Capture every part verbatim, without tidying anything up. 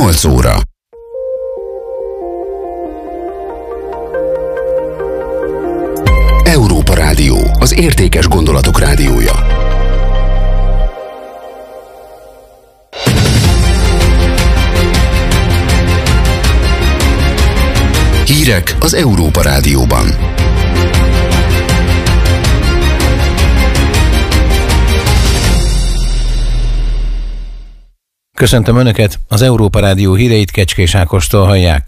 nyolc óra. Európa Rádió, az értékes gondolatok rádiója. Hírek az Európa Rádióban. Köszöntöm Önöket, az Európa Rádió híreit Kecskés Ákostól hallják.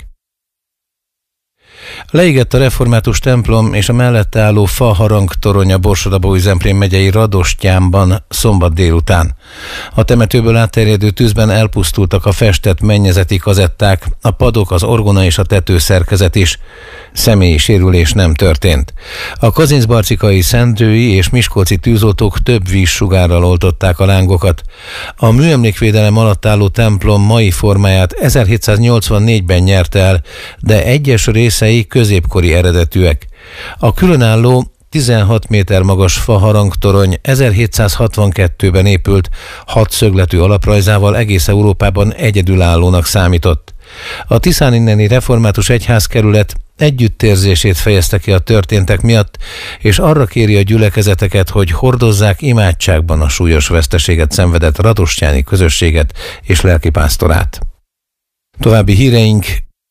Leégett a református templom és a mellette álló faharangtorony a Borsod-Abaúj-Zemplén megyei Radostyánban szombat délután. A temetőből átterjedő tűzben elpusztultak a festett mennyezeti kazetták, a padok, az orgona és a tetőszerkezet is. Személyi sérülés nem történt. A kazincbarcikai, szendrői és miskolci tűzoltók több vízsugárral oltották a lángokat. A műemlékvédelem alatt álló templom mai formáját ezerhétszáznyolcvannégyben nyerte el, de egyes részei középkori eredetűek. A különálló tizenhat méter magas faharangtorony ezerhétszázhatvankettőben épült, hat szögletű alaprajzával egész Európában egyedülállónak számított. A Tiszáninneni református egyházkerület együttérzését fejezte ki a történtek miatt, és arra kéri a gyülekezeteket, hogy hordozzák imádságban a súlyos veszteséget szenvedett radostyáni közösséget és lelkipásztorát. További híreink.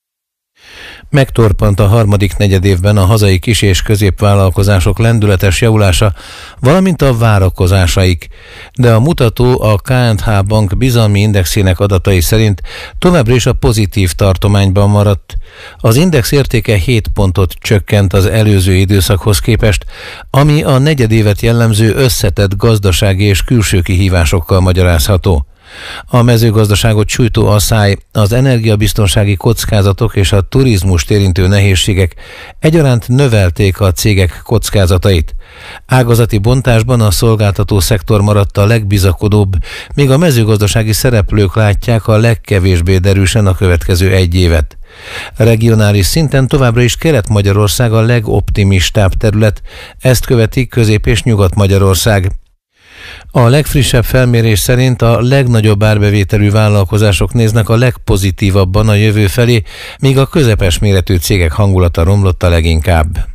Megtorpant a harmadik negyedévben a hazai kis- és középvállalkozások lendületes javulása, valamint a várakozásaik, de a mutató a ká és há Bank bizalmi indexének adatai szerint továbbra is a pozitív tartományban maradt. Az index értéke hét pontot csökkent az előző időszakhoz képest, ami a negyedévet jellemző összetett gazdasági és külső kihívásokkal magyarázható. A mezőgazdaságot sújtó asszály, az energiabiztonsági kockázatok és a turizmust érintő nehézségek egyaránt növelték a cégek kockázatait. Ágazati bontásban a szolgáltató szektor maradt a legbizakodóbb, míg a mezőgazdasági szereplők látják a legkevésbé derűsen a következő egy évet. Regionális szinten továbbra is Kelet-Magyarország a legoptimistább terület, ezt követi Közép- és Nyugat-Magyarország. A legfrissebb felmérés szerint a legnagyobb árbevételű vállalkozások néznek a legpozitívabban a jövő felé, míg a közepes méretű cégek hangulata romlott a leginkább.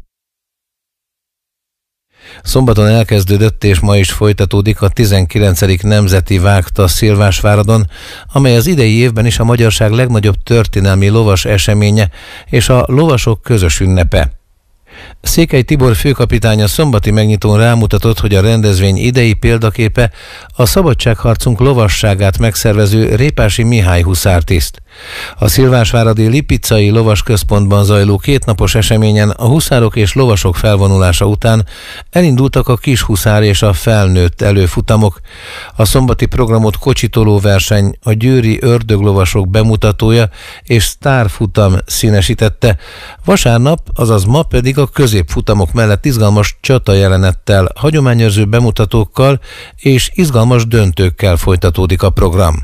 Szombaton elkezdődött és ma is folytatódik a tizenkilencedik Nemzeti Vágta Szilvásváradon, amely az idei évben is a magyarság legnagyobb történelmi lovas eseménye és a lovasok közös ünnepe. Székely Tibor főkapitány a szombati megnyitón rámutatott, hogy a rendezvény idei példaképe a szabadságharcunk lovasságát megszervező Répási Mihály huszártiszt. A szilvásváradi Lipicai Lovasközpontban zajló kétnapos eseményen a huszárok és lovasok felvonulása után elindultak a kishuszár és a felnőtt előfutamok. A szombati programot kocsitoló verseny, a győri ördöglovasok bemutatója és sztárfutam színesítette. Vasárnap, azaz ma pedig a középfutamok mellett izgalmas csatajelenettel, hagyományőrző bemutatókkal és izgalmas döntőkkel folytatódik a program.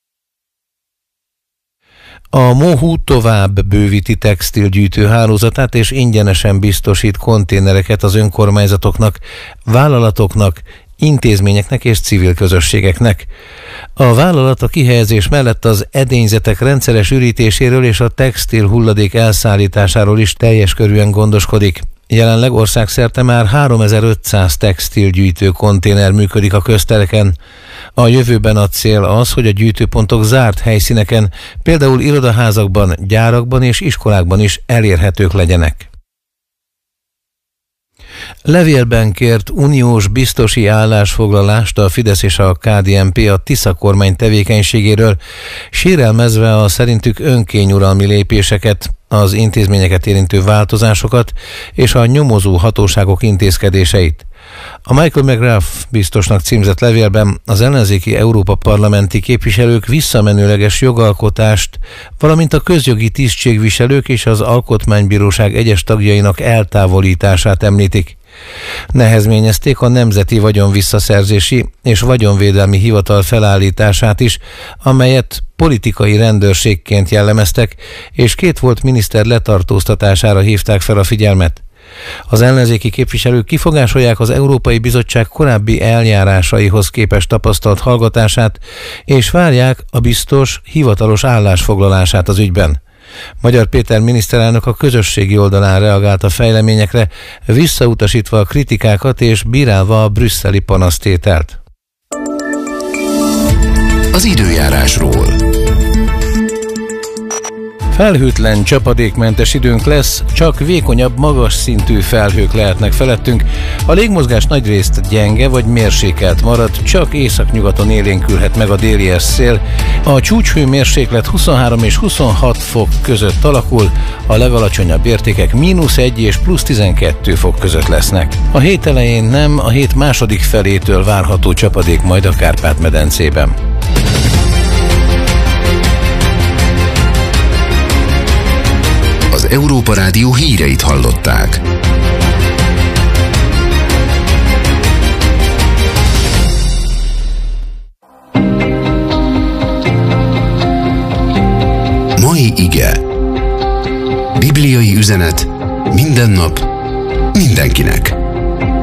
A MOHU tovább bővíti textilgyűjtő hálózatát és ingyenesen biztosít konténereket az önkormányzatoknak, vállalatoknak, intézményeknek és civil közösségeknek. A vállalat a kihelyezés mellett az edényzetek rendszeres ürítéséről és a textil hulladék elszállításáról is teljes körűen gondoskodik. Jelenleg országszerte már háromezer-ötszáz textilgyűjtő konténer működik a köztereken. A jövőben a cél az, hogy a gyűjtőpontok zárt helyszíneken, például irodaházakban, gyárakban és iskolákban is elérhetők legyenek. Levélben kért uniós biztosi állásfoglalást a Fidesz és a ká dé en pé a Tisza kormány tevékenységéről, sérelmezve a szerintük önkényuralmi lépéseket, az intézményeket érintő változásokat és a nyomozó hatóságok intézkedéseit. A Michael McGrath biztosnak címzett levélben az ellenzéki Európa parlamenti képviselők visszamenőleges jogalkotást, valamint a közjogi tisztségviselők és az Alkotmánybíróság egyes tagjainak eltávolítását említik. Nehezményezték a Nemzeti Vagyonvisszaszerzési és Vagyonvédelmi Hivatal felállítását is, amelyet politikai rendőrségként jellemeztek, és két volt miniszter letartóztatására hívták fel a figyelmet. Az ellenzéki képviselők kifogásolják az Európai Bizottság korábbi eljárásaihoz képest tapasztalt hallgatását, és várják a biztos hivatalos állásfoglalását az ügyben. Magyar Péter miniszterelnök a közösségi oldalán reagált a fejleményekre, visszautasítva a kritikákat és bírálva a brüsszeli panasztételt. Az időjárásról. Felhőtlen, csapadékmentes időnk lesz, csak vékonyabb, magas szintű felhők lehetnek felettünk. A légmozgás nagyrészt gyenge vagy mérsékelt marad, csak északnyugaton élénkülhet meg a déli szél. A csúcshőmérséklet huszonhárom és huszonhat fok között alakul, a legalacsonyabb értékek mínusz egy és plusz tizenkettő fok között lesznek. A hét elején nem, a hét második felétől várható csapadék majd a Kárpát-medencében. Az Európa Rádió híreit hallották. Mai ige. Bibliai üzenet minden nap, mindenkinek.